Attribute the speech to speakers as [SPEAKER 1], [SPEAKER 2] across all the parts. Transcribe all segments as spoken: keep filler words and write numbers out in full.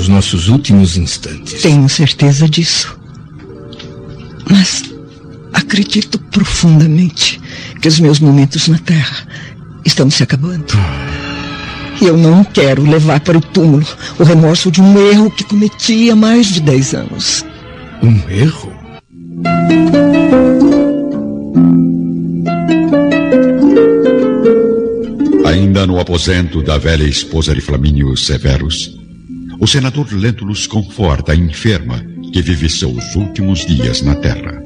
[SPEAKER 1] nos nossos últimos instantes.
[SPEAKER 2] Tenho certeza disso. Mas acredito profundamente que os meus momentos na Terra estão se acabando. E eu não quero levar para o túmulo o remorso de um erro que cometi há mais de dez anos.
[SPEAKER 1] Um erro?
[SPEAKER 3] Ainda no aposento da velha esposa de Flamínio Severus, o senador Lentulus conforta a enferma que vive seus últimos dias na Terra.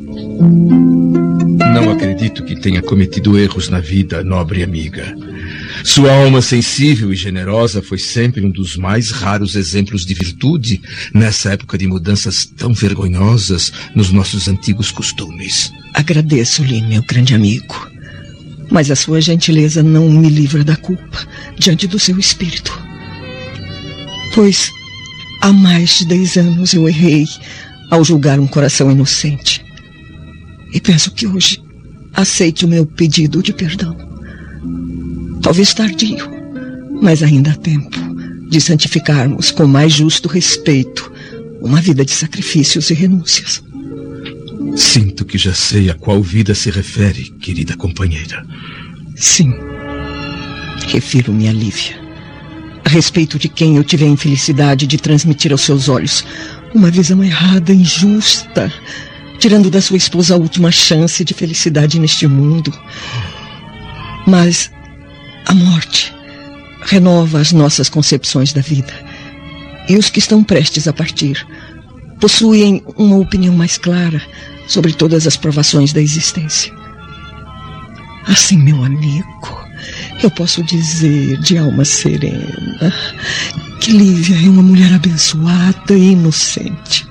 [SPEAKER 1] Não acredito que tenha cometido erros na vida, nobre amiga. Sua alma sensível e generosa foi sempre um dos mais raros exemplos de virtude nessa época de mudanças tão vergonhosas nos nossos antigos costumes.
[SPEAKER 2] Agradeço-lhe, meu grande amigo. Mas a sua gentileza não me livra da culpa diante do seu espírito. Pois há mais de dez anos eu errei ao julgar um coração inocente. E penso que hoje aceite o meu pedido de perdão. Talvez tardio, mas ainda há tempo de santificarmos com mais justo respeito uma vida de sacrifícios e renúncias.
[SPEAKER 1] Sinto que já sei a qual vida se refere, querida companheira.
[SPEAKER 2] Sim, refiro-me a Lívia, a respeito de quem eu tive a infelicidade de transmitir aos seus olhos uma visão errada, injusta, tirando da sua esposa a última chance de felicidade neste mundo. Mas a morte renova as nossas concepções da vida, e os que estão prestes a partir possuem uma opinião mais clara sobre todas as provações da existência. Assim, meu amigo, eu posso dizer de alma serena que Lívia é uma mulher abençoada e inocente.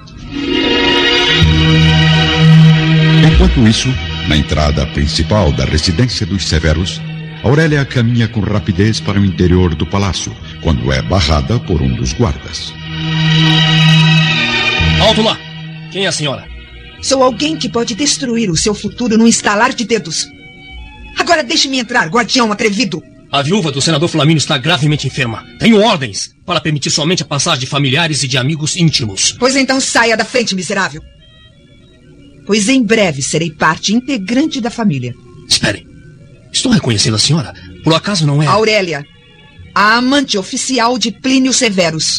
[SPEAKER 3] Enquanto isso, na entrada principal da residência dos Severus, Aurélia caminha com rapidez para o interior do palácio, quando é barrada por um dos guardas.
[SPEAKER 4] Alto lá! Quem é a senhora?
[SPEAKER 5] Sou alguém que pode destruir o seu futuro num estalar de dedos. Agora deixe-me entrar, guardião atrevido.
[SPEAKER 4] A viúva do senador Flamínio está gravemente enferma. Tenho ordens para permitir somente a passagem de familiares e de amigos íntimos.
[SPEAKER 5] Pois então saia da frente, miserável. Pois em breve serei parte integrante da família.
[SPEAKER 4] Espere. Estou reconhecendo a senhora. Por acaso não é...
[SPEAKER 5] Aurélia, a amante oficial de Plínio Severus.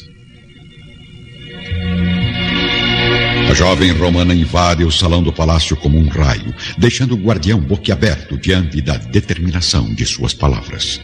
[SPEAKER 3] A jovem romana invade o salão do palácio como um raio, deixando o guardião boquiaberto diante da determinação de suas palavras.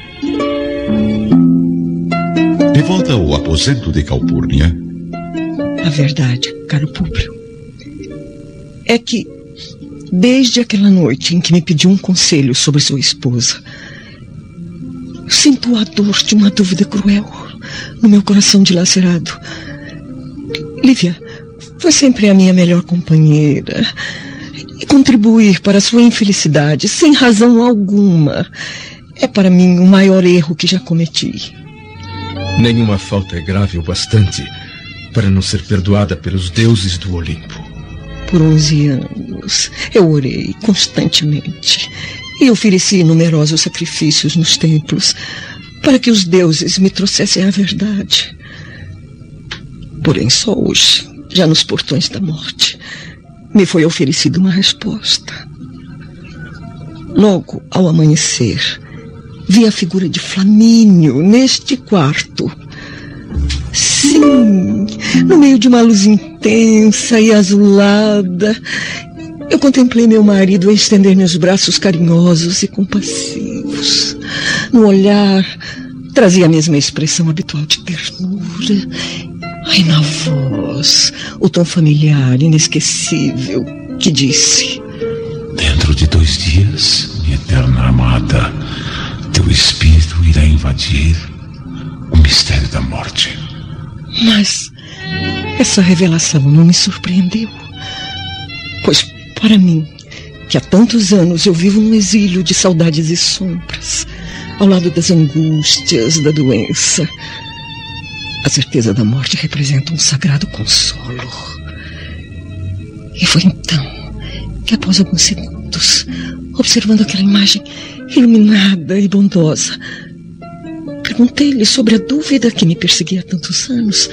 [SPEAKER 3] De volta ao aposento de Calpurnia...
[SPEAKER 2] A verdade, caro Públio, é que desde aquela noite em que me pediu um conselho sobre sua esposa, sinto a dor de uma dúvida cruel no meu coração dilacerado. Lívia foi sempre a minha melhor companheira, e contribuir para a sua infelicidade sem razão alguma é para mim o maior erro que já cometi.
[SPEAKER 1] Nenhuma falta é grave o bastante para não ser perdoada pelos deuses do Olimpo.
[SPEAKER 2] Por onze anos eu orei constantemente e ofereci numerosos sacrifícios nos templos para que os deuses me trouxessem a verdade. Porém, só hoje, já nos portões da morte, me foi oferecida uma resposta. Logo ao amanhecer, vi a figura de Flamínio neste quarto. Sim, no meio de uma luz intensa e azulada, eu contemplei meu marido a estender meus braços carinhosos e compassivos. No olhar, trazia a mesma expressão habitual de ternura. Ai, na voz, o tom familiar, inesquecível, que disse:
[SPEAKER 6] dentro de dois dias, minha eterna amada, teu espírito irá invadir o mistério da morte.
[SPEAKER 2] Mas essa revelação não me surpreendeu, pois para mim, que há tantos anos eu vivo num exílio de saudades e sombras, ao lado das angústias da doença, a certeza da morte representa um sagrado consolo. E foi então que, após alguns segundos, observando aquela imagem iluminada e bondosa, perguntei-lhe sobre a dúvida que me perseguia há tantos anos.